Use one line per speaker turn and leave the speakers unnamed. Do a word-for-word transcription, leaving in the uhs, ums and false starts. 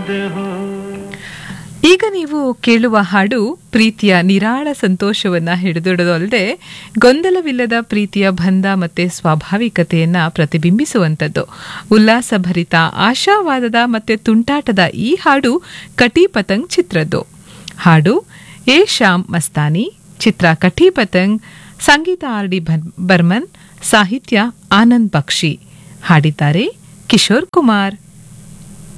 ಈಗ ನೀವು ಕೇಳುವ ಹಾಡು ಪ್ರೀತಿಯ ನಿರಾಳ ಸಂತೋಷವನ್ನ ಹಿಡಿದಿಡೋದಲ್ಲದೆ ಗೊಂದಲವಿಲ್ಲದ ಪ್ರೀತಿಯ ಬಂಧ ಮತ್ತೆ ಸ್ವಾಭಾವಿಕತೆಯನ್ನ ಪ್ರತಿಬಿಂಬಿಸುವಂಥದ್ದು. ಉಲ್ಲಾಸಭರಿತ ಆಶಾವಾದದ ಮತ್ತೆ ತುಂಟಾಟದ ಈ ಹಾಡು ಕಟಿ ಪತಂಗ್ ಚಿತ್ರದ್ದು. ಹಾಡು A Shyam Mastani, Chitra ಕಟಿ Patang, Sangeetha R D Burman, ಸಾಹಿತ್ಯ ಆನಂದ್ ಬಕ್ಷಿ, ಹಾಡಿದ್ದಾರೆ ಕಿಶೋರ್ ಕುಮಾರ್.